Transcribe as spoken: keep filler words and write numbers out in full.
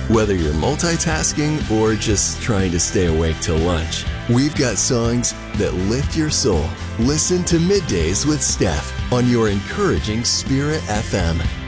Whether you're multitasking or just trying to stay awake till lunch, we've got songs that lift your soul. Listen to Middays with Steph on your encouraging Spirit F M.